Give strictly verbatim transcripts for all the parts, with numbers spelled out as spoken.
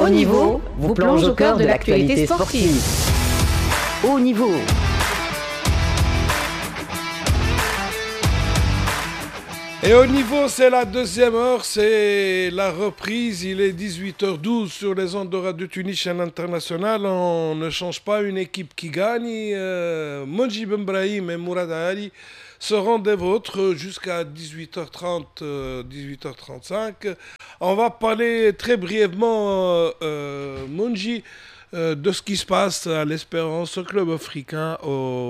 Haut Niveau vous plonge au cœur de l'actualité sportive. Haut Niveau. Et au niveau, c'est la deuxième heure, c'est la reprise. Il est dix-huit heures douze sur les ondes de Radio Tunis, chaîne internationale. On ne change pas une équipe qui gagne. Euh, Monji Ben Brahim et Mourad Ali seront des vôtres jusqu'à dix-huit heures trente, euh, dix-huit heures trente-cinq. On va parler très brièvement, euh, Monji, euh, de ce qui se passe à l'Espérance, au club africain,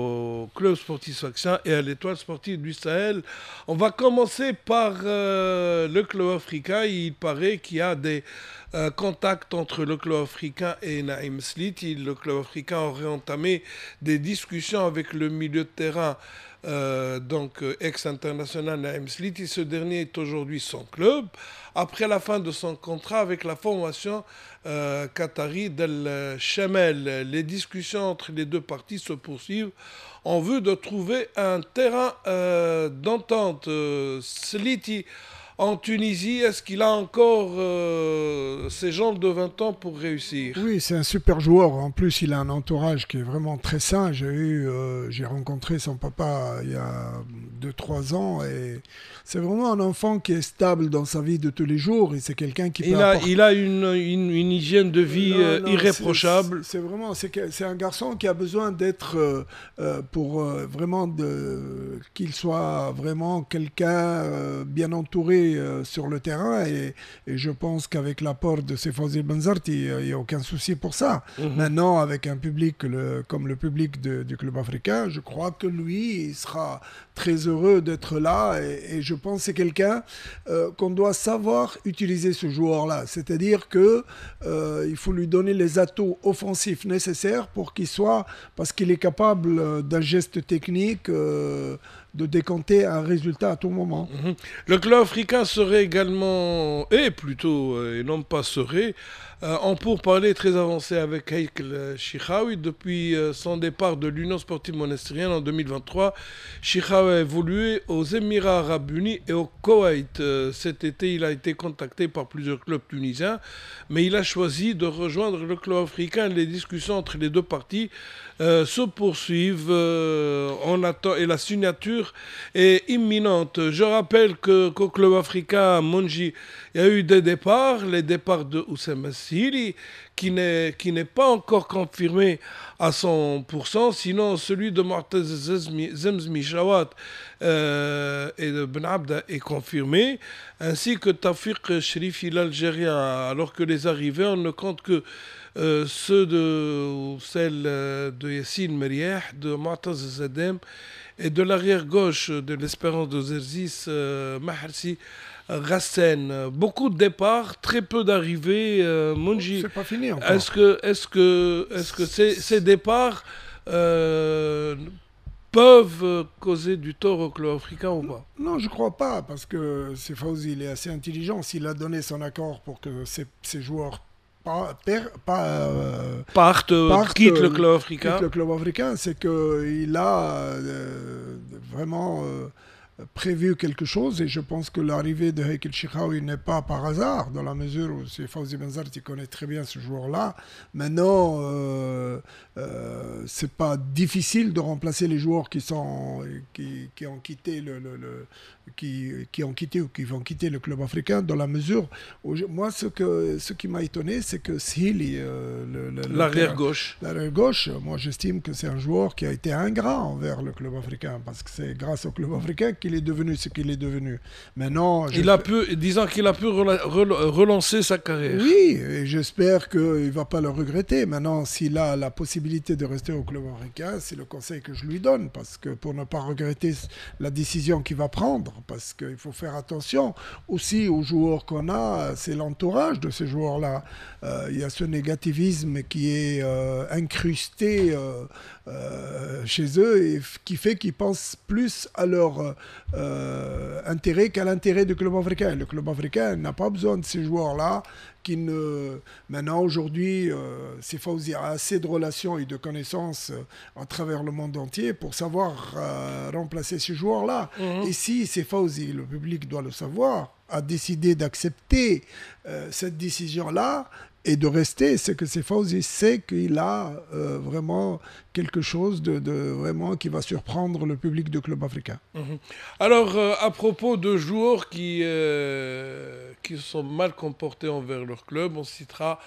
au club sportif sfaxien et à l'étoile sportive du Sahel. On va commencer par euh, le club africain. Il paraît qu'il y a des euh, contacts entre le club africain et Naïm Sliti. Le club africain aurait entamé des discussions avec le milieu de terrain, euh, donc euh, ex-international Naïm Sliti. Ce dernier est aujourd'hui son club, après la fin de son contrat avec la formation euh, qatari d'El Chamel. Les discussions entre les deux parties se poursuivent en vue de trouver un terrain euh, d'entente. Euh, Sliti en Tunisie, est-ce qu'il a encore euh, ses jambes de vingt ans pour réussir? Oui, c'est un super joueur. En plus, il a un entourage qui est vraiment très sain. J'ai eu, euh, j'ai rencontré son papa il y a deux trois ans et c'est vraiment un enfant qui est stable dans sa vie de tous les jours et c'est quelqu'un qui peut il a, apporter... il a une, une, une hygiène de vie non, euh, non, irréprochable. C'est, c'est vraiment, c'est, que, c'est un garçon qui a besoin d'être euh, euh, pour euh, vraiment de, qu'il soit vraiment quelqu'un euh, bien entouré euh, sur le terrain et, et je pense qu'avek l'apport de Sefaouzi Benzarti, il n'y a aucun souci pour ça. Mm-hmm. Maintenant, avec un public le, comme le public de, du club africain, je crois que lui, il sera très heureux d'être là et, et je pense que c'est quelqu'un euh, qu'on doit savoir utiliser ce joueur-là. C'est-à-dire qu'il euh, faut lui donner les atouts offensifs nécessaires pour qu'il soit, parce qu'il est capable euh, d'un geste technique euh, de décanter un résultat à tout moment. Mmh. Le club africain serait également, et plutôt, et non pas serait, euh, en pourparlers très avancé avec Heikel Chichaoui depuis euh, son départ de l'Union sportive monastérienne en deux mille vingt-trois. Chichaoui a évolué aux Émirats arabes unis et au Koweït. Euh, cet été, il a été contacté par plusieurs clubs tunisiens, mais il a choisi de rejoindre le club africain. Les discussions entre les deux parties euh, se poursuivent. Euh, on attend, et la signature est imminente. Je rappelle que, qu'au club africain, à Monji, il y a eu des départs, les départs de Oussem Assili, qui n'est, qui n'est pas encore confirmé à cent pour cent, sinon celui de Mortez Zemzmi Chawat euh, et de Ben Abda est confirmé, ainsi que Tafiq Sherifi, l'Algérien, alors que les arrivées, on ne compte que euh, ceux de, ou celles de Yassine Meriah, de Mortez Zadem, et de l'arrière-gauche de l'Espérance de Zerzis, euh, Maharsi Rassen. Beaucoup de départs, très peu d'arrivées. Euh, Monji, c'est pas fini encore. Est-ce que, est-ce que, est-ce que ces, ces départs euh, peuvent causer du tort au club africain ou pas? Non, je crois pas, parce que Sefaouzi, il est assez intelligent. S'il a donné son accord pour que ces, ces joueurs Pas, per, pas, euh, partent, partent, quittent le club africain. Quitte le club africain, c'est qu'il a euh, vraiment euh, prévu quelque chose et je pense que l'arrivée de Heikel Chichaoui n'est pas par hasard, dans la mesure où Sefaouzi Benzarti connaît très bien ce joueur-là. Maintenant, euh, euh, c'est pas difficile de remplacer les joueurs qui, sont, qui, qui ont quitté le, le, le Qui, qui ont quitté ou qui vont quitter le club africain, dans la mesure où je, moi ce, que, ce qui m'a étonné c'est que Sihili euh, le, le, l'arrière gauche l'arrière gauche moi j'estime que c'est un joueur qui a été ingrat envers le club africain parce que c'est grâce au club africain qu'il est devenu ce qu'il est devenu. Maintenant il a pu, disons qu'il a pu rela, rel, relancer sa carrière. Oui, et j'espère qu'il ne va pas le regretter. Maintenant, s'il a la possibilité de rester au club africain, c'est le conseil que je lui donne, parce que pour ne pas regretter la décision qu'il va prendre, parce qu'il faut faire attention aussi aux joueurs qu'on a, c'est l'entourage de ces joueurs-là. Euh, il y a ce négativisme qui est euh, incrusté euh, euh, chez eux et f- qui fait qu'ils pensent plus à leur euh, intérêt qu'à l'intérêt du club africain. Le club africain n'a pas besoin de ces joueurs-là qui ne... Maintenant, aujourd'hui, euh, c'est Fawzi a assez de relations et de connaissances euh, à travers le monde entier pour savoir euh, remplacer ces joueurs-là. Mmh. Et si c'est Fawzi, le public doit le savoir, a décidé d'accepter euh, cette décision-là et de rester, c'est que c'est Fawzi sait qu'il a euh, vraiment quelque chose de, de vraiment qui va surprendre le public de club africain. Mmh. Alors, euh, à propos de joueurs qui, euh, qui sont mal comportés envers leur club, on citera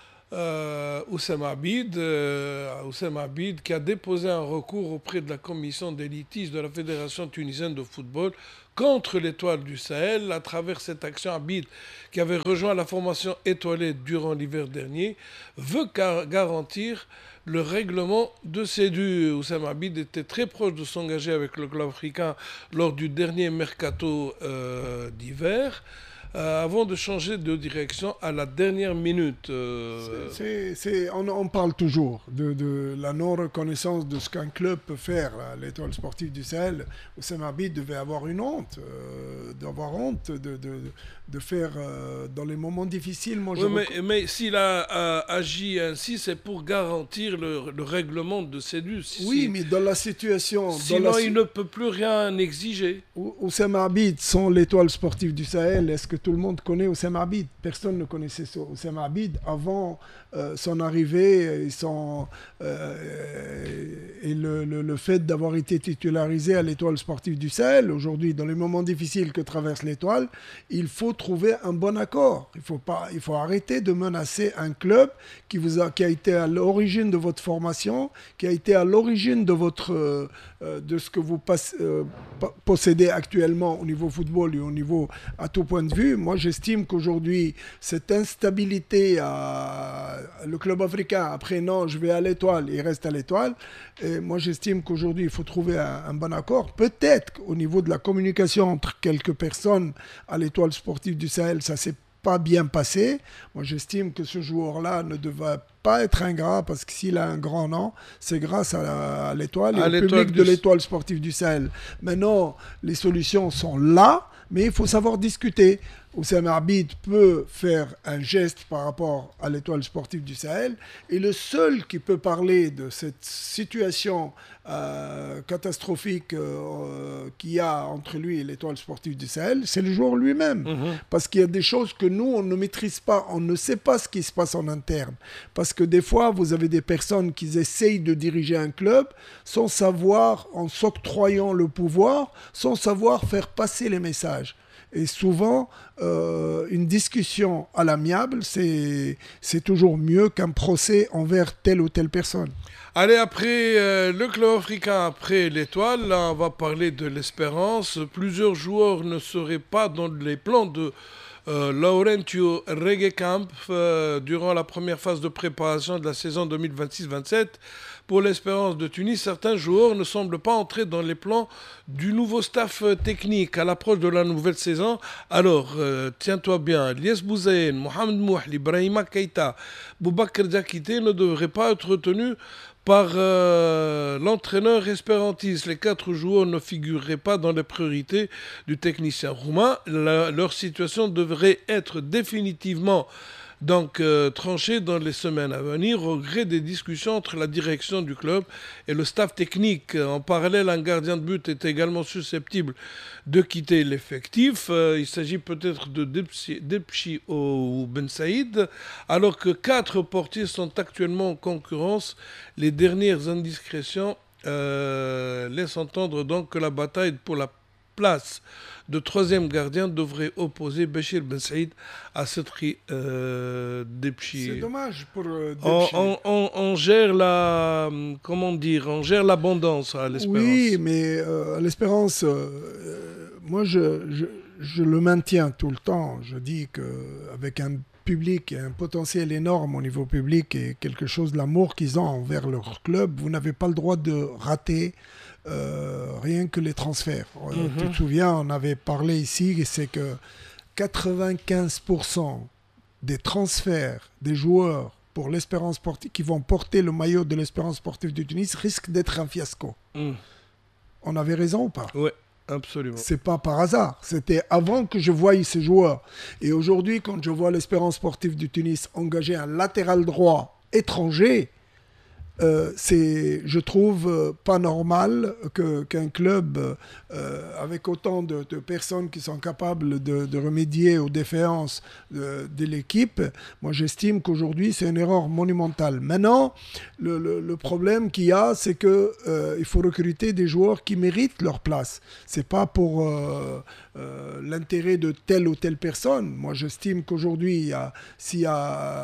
euh, Oussem Abid, euh, Oussem Abid qui a déposé un recours auprès de la commission des litiges de la Fédération tunisienne de football contre l'Étoile du Sahel. À travers cette action, Abid, qui avait rejoint la formation étoilée durant l'hiver dernier, veut gar- garantir le règlement de ces dus. Oussem Abid était très proche de s'engager avec le club africain lors du dernier mercato euh, d'hiver. Euh, avant de changer de direction à la dernière minute. Euh... C'est, c'est, on, on parle toujours de, de la non-reconnaissance de ce qu'un club peut faire. L'Étoile sportive du Sahel, Oussem Abid devait avoir une honte, euh, d'avoir honte de, de, de faire euh, dans les moments difficiles. Moi, oui, je mais, rec... mais s'il a, a agi ainsi, c'est pour garantir le, le règlement de ces dus. Si, oui, si... mais dans la situation... Sinon, dans la... il ne peut plus rien exiger. Oussem Abid, sans l'Étoile sportive du Sahel, est-ce que tout le monde connaît Oussem Abid? Personne ne connaissait Oussem Abid avant euh, son arrivée et, son, euh, et le, le, le fait d'avoir été titularisé à l'Étoile sportive du Sahel. Aujourd'hui, dans les moments difficiles que traverse l'Étoile, il faut trouver un bon accord. Il faut, pas, il faut arrêter de menacer un club qui, vous a, qui a été à l'origine de votre formation, qui a été à l'origine de, votre, euh, de ce que vous passe, euh, possédez actuellement au niveau football et au niveau à tout point de vue. Moi, j'estime qu'aujourd'hui, cette instabilité, à le club africain, après non, je vais à l'Étoile, il reste à l'Étoile. Et moi, j'estime qu'aujourd'hui, il faut trouver un, un bon accord. Peut-être qu'au niveau de la communication entre quelques personnes à l'Étoile sportive du Sahel, ça s'est pas bien passé. Moi, j'estime que ce joueur-là ne devrait pas être ingrat parce que s'il a un grand nom, c'est grâce à, la, à l'Étoile et à au public de l'Étoile sportive du Sahel. Maintenant, les solutions sont là, mais il faut savoir discuter. Oussem Abid peut faire un geste par rapport à l'Étoile sportive du Sahel et le seul qui peut parler de cette situation euh, catastrophique euh, qu'il y a entre lui et l'Étoile sportive du Sahel, c'est le joueur lui-même. Mmh. Parce qu'il y a des choses que nous, on ne maîtrise pas, on ne sait pas ce qui se passe en interne. Parce que des fois, vous avez des personnes qui essayent de diriger un club sans savoir, en s'octroyant le pouvoir, sans savoir faire passer les messages. Et souvent, euh, une discussion à l'amiable, c'est, c'est toujours mieux qu'un procès envers telle ou telle personne. Allez, après euh, le club africain, après l'Étoile, là, on va parler de l'Espérance. Plusieurs joueurs ne seraient pas dans les plans de euh, Laurentio Reguecamp euh, durant la première phase de préparation de la saison deux mille vingt-six vingt-sept. Pour l'Espérance de Tunis, certains joueurs ne semblent pas entrer dans les plans du nouveau staff technique à l'approche de la nouvelle saison. Alors, euh, tiens-toi bien, Lies Bouzaïen, Mohamed Mouhli, Brahima Keita, Boubacar Diakité ne devraient pas être retenus par euh, l'entraîneur espérantiste. Les quatre joueurs ne figureraient pas dans les priorités du technicien roumain. La, leur situation devrait être définitivement donc euh, tranché dans les semaines à venir au gré des discussions entre la direction du club et le staff technique. En parallèle, un gardien de but est également susceptible de quitter l'effectif. Euh, il s'agit peut-être de Depchi ou Ben Saïd, alors que quatre portiers sont actuellement en concurrence. Les dernières indiscrétions euh, laissent entendre donc que la bataille pour la place de troisième gardien devrait opposer Béchir Ben Saïd à Setri euh, Depchi. C'est dommage pour euh, on, on, on, on gère la, comment dire, on gère l'abondance à l'Espérance. Oui, mais euh, à l'Espérance, euh, moi je, je, je le maintiens tout le temps. Je dis qu'avec un public et un potentiel énorme au niveau public et quelque chose de l'amour qu'ils ont envers leur club, vous n'avez pas le droit de rater Euh, rien que les transferts. Mm-hmm. Tu te souviens, on avait parlé ici, c'est que quatre-vingt-quinze pour cent des transferts des joueurs pour l'Espérance sportive qui vont porter le maillot de l'Espérance sportive de Tunis risquent d'être un fiasco. Mm. On avait raison ou pas? Ouais. Absolument. C'est pas par hasard. C'était avant que je voie ces joueurs. Et aujourd'hui, quand je vois l'Espérance sportive du Tunis engager un latéral droit étranger, Euh, c'est, je trouve, euh, pas normal que, qu'un club euh, avec autant de, de personnes qui sont capables de, de remédier aux défaillances de, de l'équipe, moi j'estime qu'aujourd'hui c'est une erreur monumentale. Maintenant, le, le, le problème qu'il y a, c'est qu'il euh, faut recruter des joueurs qui méritent leur place. C'est pas pour euh, euh, l'intérêt de telle ou telle personne. Moi j'estime qu'aujourd'hui, il y a, s'il y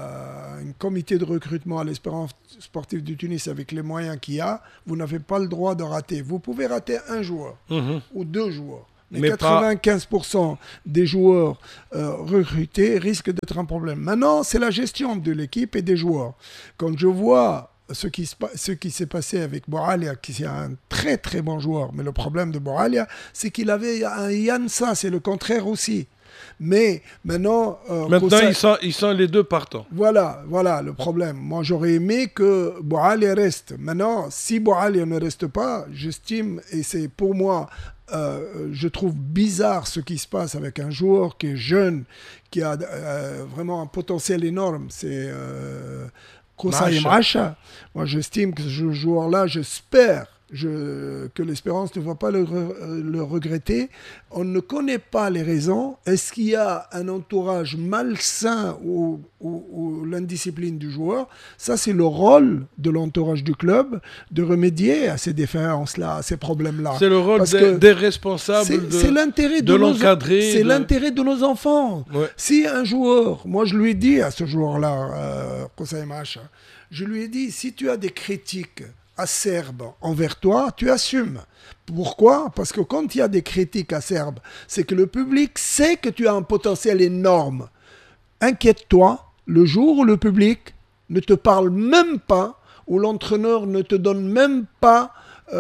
a un comité de recrutement à l'Espérance sportive du Tunis avec les moyens qu'il y a, vous n'avez pas le droit de rater. Vous pouvez rater un joueur mmh. ou deux joueurs. Mais, mais quatre-vingt-quinze pour cent pas... des joueurs euh, recrutés risquent d'être un problème. Maintenant, c'est la gestion de l'équipe et des joueurs. Quand je vois ce qui, se, ce qui s'est passé avec Bouralia, qui est un très très bon joueur, mais le problème de Bouralia, c'est qu'il avait un Yansa, c'est le contraire aussi. Mais maintenant... Euh, maintenant, Koussa... ils, sont, ils sont les deux partants. Voilà, voilà le problème. Moi, j'aurais aimé que Bouralia reste. Maintenant, si Bouralia ne reste pas, j'estime, et c'est pour moi, euh, je trouve bizarre ce qui se passe avec un joueur qui est jeune, qui a euh, vraiment un potentiel énorme, c'est euh, Koussa Macha. Moi, j'estime que ce joueur-là, j'espère Je, que l'Espérance ne va pas le, le regretter. On ne connaît pas les raisons. Est-ce qu'il y a un entourage malsain ou, ou, ou l'indiscipline du joueur? Ça, c'est le rôle de l'entourage du club de remédier à ces défaillances-là, à ces problèmes-là. C'est le rôle des, des responsables c'est, de, c'est l'intérêt de, de nos, l'encadrer. C'est de... l'intérêt de nos enfants. Ouais. Si un joueur, moi je lui ai dit à ce joueur-là, euh, Koussa Macha, je lui ai dit, si tu as des critiques acerbes envers toi, tu assumes. Pourquoi? Parce que quand il y a des critiques acerbes, c'est que le public sait que tu as un potentiel énorme. Inquiète-toi, le jour où le public ne te parle même pas, où l'entraîneur ne te donne même pas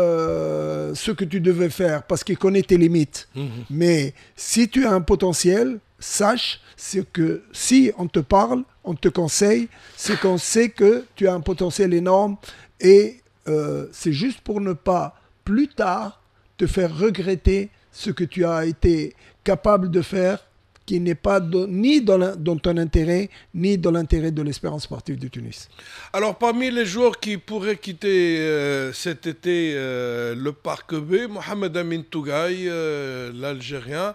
euh, ce que tu devais faire, parce qu'il connaît tes limites. Mmh. Mais si tu as un potentiel, sache c'est que si on te parle, on te conseille, c'est qu'on sait que tu as un potentiel énorme et Euh, c'est juste pour ne pas, plus tard, te faire regretter ce que tu as été capable de faire, qui n'est pas de, ni dans, la, dans ton intérêt, ni dans l'intérêt de l'Espérance sportive du Tunis. Alors, parmi les joueurs qui pourraient quitter euh, cet été euh, le Parc B, Mohamed Amin Tougaï, euh, l'Algérien,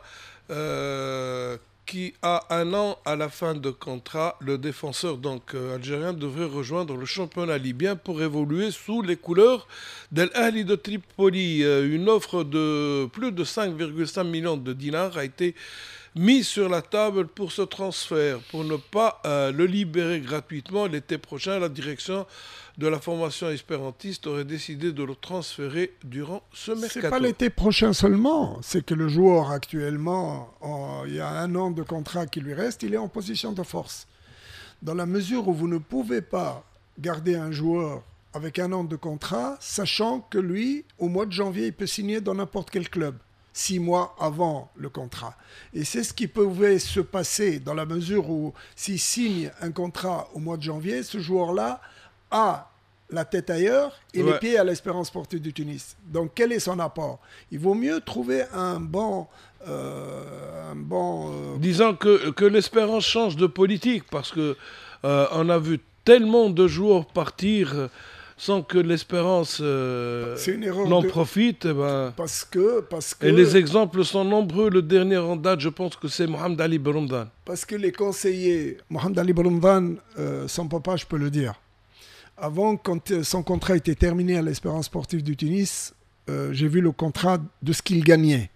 euh, qui a un an à la fin de contrat, le défenseur donc euh, algérien devrait rejoindre le championnat libyen pour évoluer sous les couleurs d'Al Ahli de Tripoli. Euh, une offre de plus de cinq virgule cinq millions de dinars a été mise sur la table pour ce transfert. Pour ne pas euh, le libérer gratuitement l'été prochain, la direction de la formation espérantiste aurait décidé de le transférer durant ce mercato. C'est pas l'été prochain seulement, c'est que le joueur actuellement, en, il y a un an de contrat qui lui reste, il est en position de force. Dans la mesure où vous ne pouvez pas garder un joueur avec un an de contrat, sachant que lui, au mois de janvier, il peut signer dans n'importe quel club, six mois avant le contrat. Et c'est ce qui pouvait se passer dans la mesure où s'il signe un contrat au mois de janvier, ce joueur-là a la tête ailleurs et ouais. les pieds à l'Espérance sportive du Tunis. Donc, quel est son apport? Il vaut mieux trouver un bon... Euh, un bon euh... Disons que, que l'Espérance change de politique, parce qu'on euh, a vu tellement de joueurs partir sans que l'Espérance euh, n'en de... profite. Ben... Parce que, parce que... Et les exemples sont nombreux. Le dernier en date, je pense que c'est Mohamed Ali Beromdan. Parce que les conseillers... Mohamed Ali Beromdan, euh, son papa, je peux le dire. Avant, quand son contrat était terminé à l'Espérance sportive du Tunis, euh, j'ai vu le contrat de ce qu'il gagnait.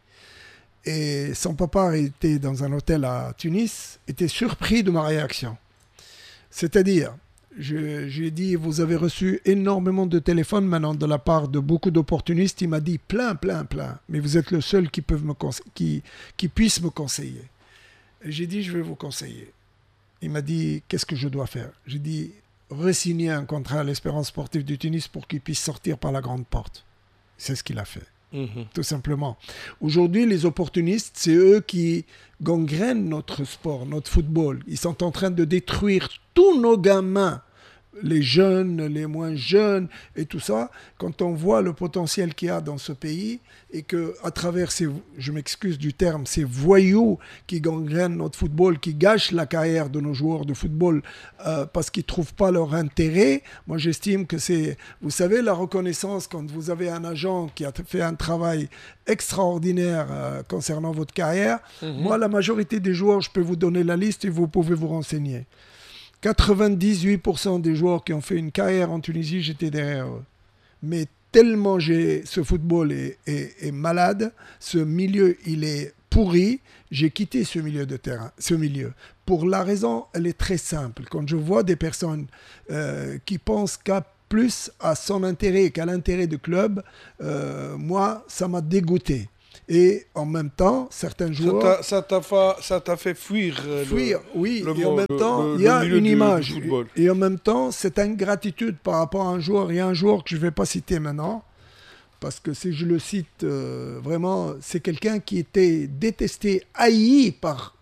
Et son papa était dans un hôtel à Tunis, était surpris de ma réaction. C'est-à-dire, je, j'ai dit, vous avez reçu énormément de téléphones maintenant de la part de beaucoup d'opportunistes. Il m'a dit plein, plein, plein. Mais vous êtes le seul qui, peut me conse- qui, qui puisse me conseiller. Et j'ai dit, je vais vous conseiller. Il m'a dit, qu'est-ce que je dois faire? J'ai dit, re-signer un contrat à l'Espérance sportive du Tunis pour qu'il puisse sortir par la grande porte. C'est ce qu'il a fait, mmh. tout simplement. Aujourd'hui, les opportunistes, c'est eux qui gangrènent notre sport, notre football. Ils sont en train de détruire tous nos gamins les jeunes, les moins jeunes et tout ça, quand on voit le potentiel qu'il y a dans ce pays et que à travers ces, je m'excuse du terme, ces voyous qui gangrènent notre football, qui gâchent la carrière de nos joueurs de football euh, parce qu'ils ne trouvent pas leur intérêt, moi j'estime que c'est, vous savez, la reconnaissance quand vous avez un agent qui a fait un travail extraordinaire euh, concernant votre carrière. Mm-hmm. Moi, la majorité des joueurs, je peux vous donner la liste et vous pouvez vous renseigner. quatre-vingt-dix-huit pour cent des joueurs qui ont fait une carrière en Tunisie, j'étais derrière eux. Mais tellement j'ai, ce football est, est, est malade, ce milieu, il est pourri, j'ai quitté ce milieu de terrain, ce milieu. Pour la raison, elle est très simple. Quand je vois des personnes euh, qui pensent qu'à plus à son intérêt qu'à l'intérêt du club, euh, moi, ça m'a dégoûté. Et en même temps, certains joueurs... Ça t'a, ça t'a, ça t'a fait fuir. Fuir, le, oui. Le, et en même le, temps, le, il y a une du, image. Du et en même temps, cette ingratitude par rapport à un joueur. Il y a un joueur que je ne vais pas citer maintenant, parce que si je le cite, euh, vraiment, c'est quelqu'un qui était détesté, haï par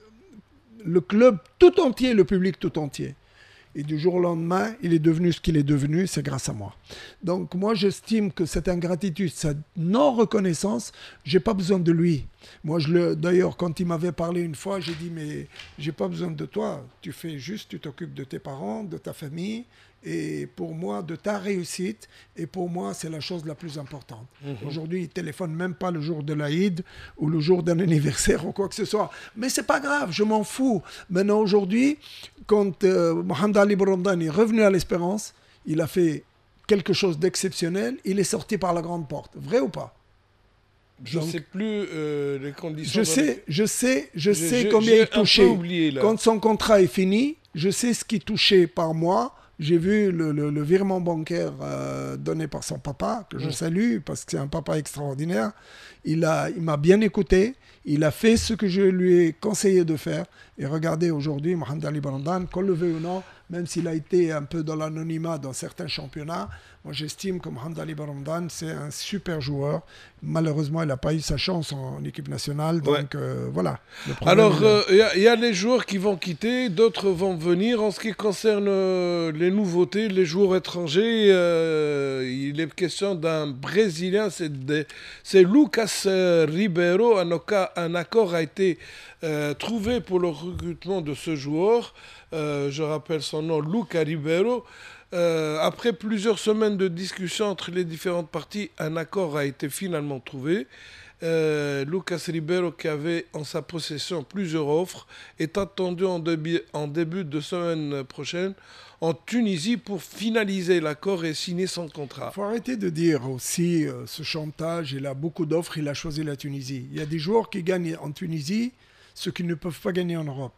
le club tout entier, le public tout entier. Et du jour au lendemain, il est devenu ce qu'il est devenu, c'est grâce à moi. Donc moi, j'estime que cette ingratitude, cette non-reconnaissance, j'ai pas besoin de lui. Moi, je le, d'ailleurs, quand il m'avait parlé une fois, j'ai dit, mais j'ai pas besoin de toi. Tu fais juste, tu t'occupes de tes parents, de ta famille, et pour moi, de ta réussite. Et pour moi, c'est la chose la plus importante. Mmh. Aujourd'hui, il ne téléphone même pas le jour de l'Aïd ou le jour d'un anniversaire ou quoi que ce soit. Mais c'est pas grave, je m'en fous. Maintenant, aujourd'hui, quand euh, Mohamed Ali Bourhamdan est revenu à l'Espérance, il a fait quelque chose d'exceptionnel. Il est sorti par la grande porte. Vrai ou pas? Je ne sais plus euh, les conditions. Je sais, je sais, je je, sais je, combien il touchait. Oublié, quand son contrat est fini, je sais ce qu'il touchait par mois. J'ai vu le, le, le virement bancaire euh, donné par son papa, que je mmh. salue, parce que c'est un papa extraordinaire. Il, a, il m'a bien écouté. Il a fait ce que je lui ai conseillé de faire. Et regardez, aujourd'hui, Mohamed Ali Bourhamdan, qu'on le veuille ou non, même s'il a été un peu dans l'anonymat dans certains championnats, moi j'estime que Mohamed Ali Bourhamdan, c'est un super joueur. Malheureusement, il n'a pas eu sa chance en, en équipe nationale. Donc ouais. euh, voilà. Alors, il euh, y, y a les joueurs qui vont quitter, d'autres vont venir. En ce qui concerne euh, les nouveautés, les joueurs étrangers, euh, il est question d'un Brésilien, c'est, de, c'est Lucas Ribeiro. Un, un accord a été euh, trouvé pour le recrutement de ce joueur. Euh, je rappelle son nom, Lucas Ribeiro. Euh, après plusieurs semaines de discussion entre les différentes parties, un accord a été finalement trouvé. Euh, Lucas Ribeiro, qui avait en sa possession plusieurs offres, est attendu en début, en début de semaine prochaine en Tunisie pour finaliser l'accord et signer son contrat. Il faut arrêter de dire aussi euh, ce chantage. Il a beaucoup d'offres, il a choisi la Tunisie. Il y a des joueurs qui gagnent en Tunisie ce qu'ils ne peuvent pas gagner en Europe.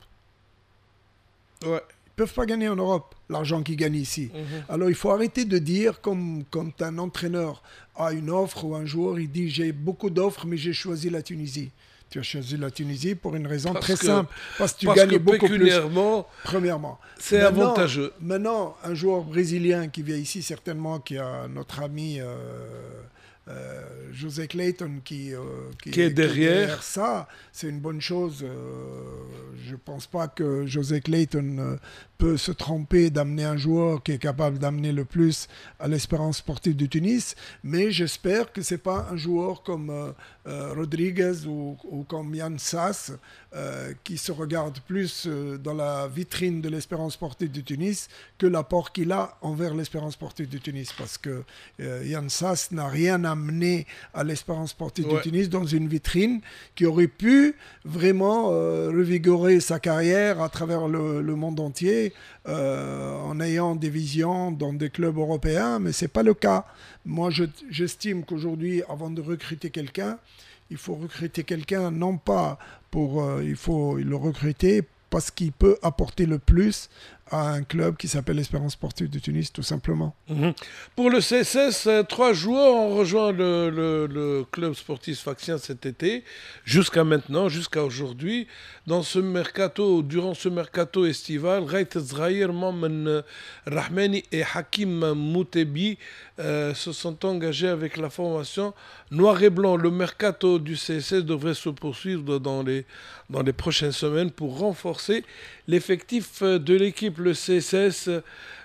Ouais. Ils ne peuvent pas gagner en Europe l'argent qu'ils gagnent ici. Mmh. Alors il faut arrêter de dire, comme quand un entraîneur a une offre ou un joueur, il dit j'ai beaucoup d'offres mais j'ai choisi la Tunisie. Tu as choisi la Tunisie pour une raison parce très que, simple. Parce que tu parce gagnes que beaucoup plus. Premièrement, c'est maintenant, avantageux. Maintenant, un joueur brésilien qui vient ici, certainement, qui a notre ami... Euh, Euh, José Clayton qui, euh, qui, qui est derrière. Qui est derrière ça, c'est une bonne chose. Euh, je ne pense pas que José Clayton euh, peut se tromper d'amener un joueur qui est capable d'amener le plus à l'Espérance sportive de Tunis, mais j'espère que ce n'est pas un joueur comme euh, euh, Rodriguez ou, ou comme Yann Sass euh, qui se regarde plus euh, dans la vitrine de l'Espérance sportive de Tunis que l'apport qu'il a envers l'Espérance sportive de Tunis, parce que euh, Yann Sass n'a rien à amené à l'Espérance sportive ouais. de Tunis dans une vitrine qui aurait pu vraiment euh, revigorer sa carrière à travers le, le monde entier euh, en ayant des visions dans des clubs européens, mais ce n'est pas le cas. Moi, je, j'estime qu'aujourd'hui, avant de recruter quelqu'un, il faut recruter quelqu'un non pas pour... Euh, il faut le recruter parce qu'il peut apporter le plus à un club qui s'appelle l'Espérance sportive de Tunis, tout simplement. Mmh. Pour le C S S, trois joueurs ont rejoint le, le, le club sportif sfaxien cet été, jusqu'à maintenant, jusqu'à aujourd'hui. Dans ce mercato, durant ce mercato estival, Raït Zraïr, Mamen Rahmani et Hakim Moutebi euh, se sont engagés avec la formation noir et blanc. Le mercato du C S S devrait se poursuivre dans les, dans les prochaines semaines pour renforcer l'effectif de l'équipe. Le C S S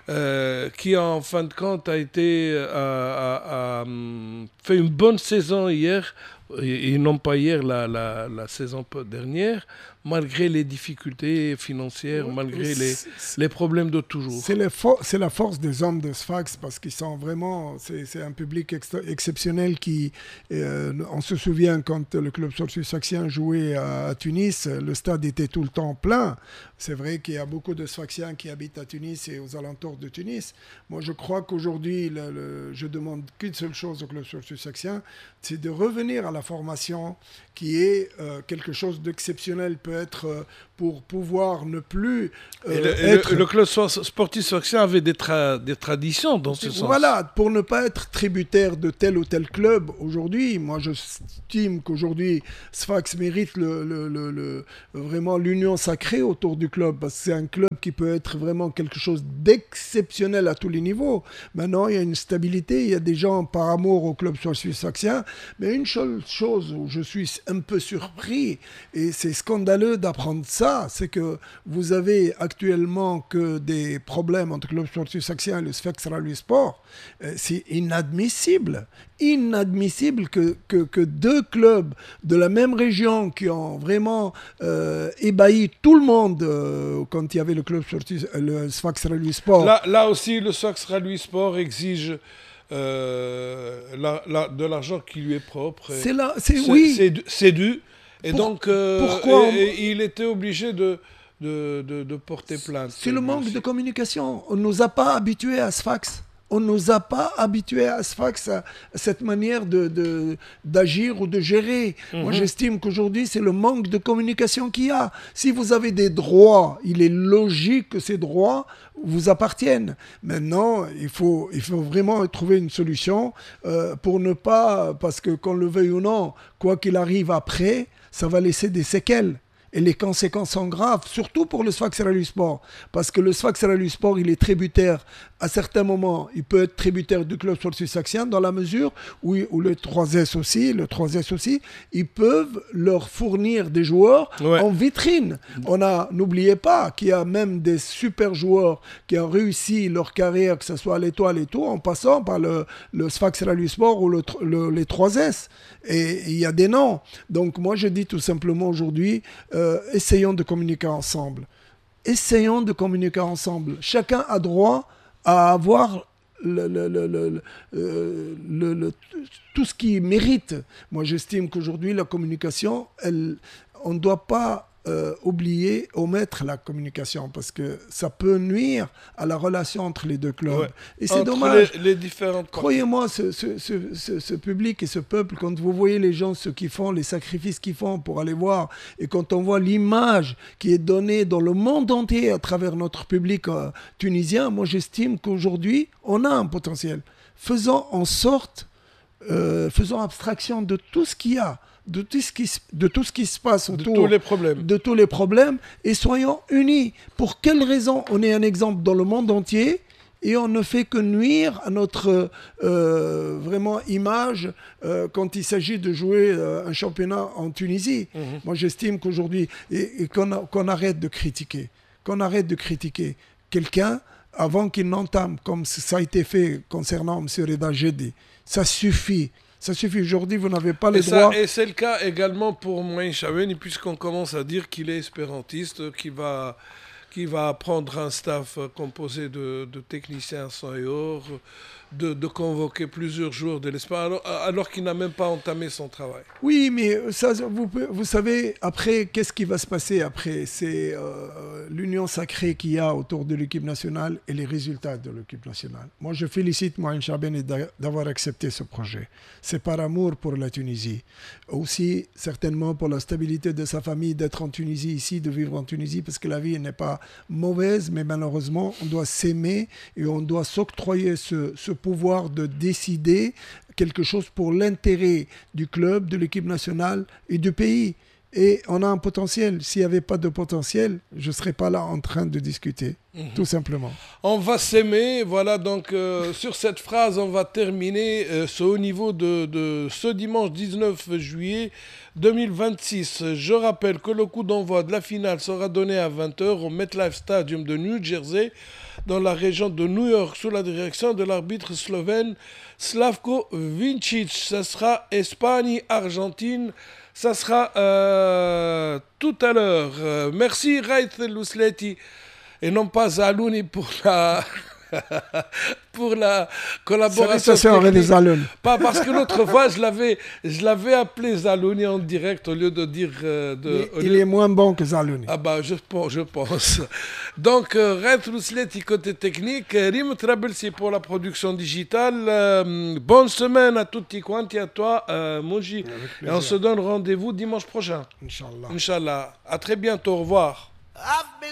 euh, qui en fin de compte a été a, a, a fait une bonne saison hier, et, et non pas hier, la, la, la saison dernière, malgré les difficultés financières, oui, malgré les, les problèmes de toujours. C'est, fo- c'est la force des hommes de Sfax, parce qu'ils sont vraiment, c'est, c'est un public ex- exceptionnel qui, euh, on se souvient quand le club sfaxien jouait à, à Tunis, le stade était tout le temps plein. C'est vrai qu'il y a beaucoup de Sfaxiens qui habitent à Tunis et aux alentours de Tunis. Moi, je crois qu'aujourd'hui, le, le, je demande qu'une seule chose au club sfaxien, c'est de revenir à la formation qui est euh, quelque chose d'exceptionnel, peut être euh, pour pouvoir ne plus euh, et le, être... le, le club sportif sfaxien avait des, tra- des traditions dans ce sens. Voilà, pour ne pas être tributaire de tel ou tel club aujourd'hui. Moi, j'estime qu'aujourd'hui, Sfax mérite le, le, le, le, vraiment l'union sacrée autour du club, parce que c'est un club qui peut être vraiment quelque chose d'exceptionnel à tous les niveaux. Maintenant, il y a une stabilité, il y a des gens par amour au club sportif sfaxien, mais une seule chose où je suis un peu surpris, et c'est scandaleux d'apprendre ça, c'est que vous avez actuellement que des problèmes entre le club sportif sfaxien et le Sfax Rallye Sport. C'est inadmissible, inadmissible que, que, que deux clubs de la même région qui ont vraiment euh, ébahi tout le monde euh, quand il y avait le club sportif, le Sfax Rallye Sport. Là, là aussi, le Sfax Rallye Sport exige euh, la, la, de l'argent qui lui est propre. C'est là, c'est, c'est oui. C'est, c'est dû. Et Pour, donc, euh, pourquoi et, et il était obligé de, de, de, de porter plainte. C'est le manque de communication. On ne nous a pas habitués à Sfax. On ne nous a pas habitués à Sfax, à cette manière de, de, d'agir ou de gérer. Mm-hmm. Moi, j'estime qu'aujourd'hui, c'est le manque de communication qu'il y a. Si vous avez des droits, il est logique que ces droits vous appartiennent. Maintenant, il faut, il faut vraiment trouver une solution euh, pour ne pas, parce que qu'on le veuille ou non, quoi qu'il arrive après, ça va laisser des séquelles. Et les conséquences sont graves, surtout pour le Sfax Rallye Sport. Parce que le Sfax Rallye Sport, il est tributaire, à certains moments, il peut être tributaire du club sportif sfaxien, dans la mesure où, où le trois S aussi, le trois S aussi, ils peuvent leur fournir des joueurs ouais. en vitrine. On a, n'oubliez pas qu'il y a même des super joueurs qui ont réussi leur carrière, que ce soit à l'Étoile et tout, en passant par le, le Sfax Rallye Sport ou le, le, les trois S. Et il y a des noms. Donc moi, je dis tout simplement aujourd'hui, euh, essayons de communiquer ensemble. Essayons de communiquer ensemble. Chacun a droit à avoir le, le, le, le, euh, le, le, tout ce qu'il mérite. Moi, j'estime qu'aujourd'hui, la communication, elle, on ne doit pas euh, oublier, omettre la communication, parce que ça peut nuire à la relation entre les deux clubs. Ouais. Et c'est entre dommage. Les, les différentes Croyez-moi, ce, ce, ce, ce, ce public et ce peuple, quand vous voyez les gens, ce qu'ils font, les sacrifices qu'ils font pour aller voir, et quand on voit l'image qui est donnée dans le monde entier à travers notre public euh, tunisien, moi j'estime qu'aujourd'hui, on a un potentiel. Faisons en sorte, euh, faisons abstraction de tout ce qu'il y a, de tout ce qui, de tout ce qui se passe autour de tous les problèmes, de tous les problèmes, et soyons unis. Pour quelle raison on est un exemple dans le monde entier et on ne fait que nuire à notre euh, vraiment image euh, quand il s'agit de jouer euh, un championnat en Tunisie. Mmh. Moi, j'estime qu'aujourd'hui, et, et qu'on, a, qu'on arrête de critiquer, qu'on arrête de critiquer quelqu'un avant qu'il n'entame, comme ça a été fait concernant M. Reda Gedi. Ça suffit. Ça suffit. Aujourd'hui, vous n'avez pas les et droits. Ça, et c'est le cas également pour Moïn Chaweni, puisqu'on commence à dire qu'il est espérantiste, qu'il va, qu'il va prendre un staff composé de, de techniciens sans et or, de, de convoquer plusieurs joueurs de l'Espagne, alors, alors qu'il n'a même pas entamé son travail. Oui, mais ça, vous, vous savez, après, qu'est-ce qui va se passer après ? C'est euh, l'union sacrée qu'il y a autour de l'équipe nationale et les résultats de l'équipe nationale. Moi, je félicite Moïn Chaweni d'avoir accepté ce projet. C'est par amour pour la Tunisie. Aussi, certainement, pour la stabilité de sa famille, d'être en Tunisie ici, de vivre en Tunisie, parce que la vie n'est pas mauvaise, mais malheureusement, on doit s'aimer et on doit s'octroyer ce, ce pouvoir de décider quelque chose pour l'intérêt du club, de l'équipe nationale et du pays. Et on a un potentiel. S'il n'y avait pas de potentiel, je ne serais pas là en train de discuter. Mmh. Tout simplement. On va s'aimer, voilà, donc euh, sur cette phrase, on va terminer euh, ce haut niveau de, de ce dimanche dix-neuf juillet deux mille vingt-six. Je rappelle que le coup d'envoi de la finale sera donné à vingt heures au MetLife Stadium de New Jersey, dans la région de New York, sous la direction de l'arbitre slovène Slavko Vincic. Ça sera Espagne-Argentine. Ça sera euh, tout à l'heure. Euh, merci Raith Lousleti. Et non pas Zalouni pour la, pour la collaboration technique. Pas parce que l'autre fois, je l'avais, je l'avais appelé Zalouni en direct au lieu de dire... Euh, de, il lieu... est moins bon que Zalouni. Ah bah, je, je pense. Donc, euh, Red Rousletti côté technique, Rim Trabelsi pour la production digitale. Euh, bonne semaine à tutti quanti, à toi, euh, Moji. Et on se donne rendez-vous dimanche prochain. Inch'Allah. Inch'Allah. À très bientôt, au revoir.